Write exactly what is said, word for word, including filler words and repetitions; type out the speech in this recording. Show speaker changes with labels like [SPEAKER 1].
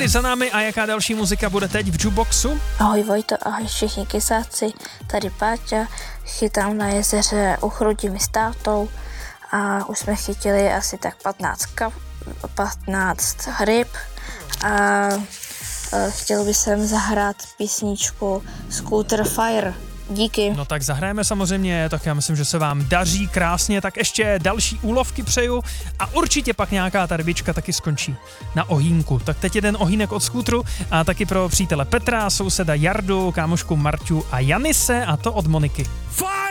[SPEAKER 1] za námi a jaká další muzika bude teď v jukeboxu?
[SPEAKER 2] Ahoj Vojto, ahoj všichni kysáci, tady Páťa, chytám na jezeře u Chrudimi s tátou a už jsme chytili asi tak patnáct, kap, patnáct ryb a chtěl bych sem zahrát písničku Scooter Fire. Díky.
[SPEAKER 1] No tak zahrajeme samozřejmě, tak já myslím, že se vám daří krásně, tak ještě další úlovky přeju a určitě pak nějaká ta rybička taky skončí na ohýnku. Tak teď jeden ohýnek od skútru a taky pro přítele Petra, souseda Jardu, kámošku Marťu a Janise a to od Moniky. Fire!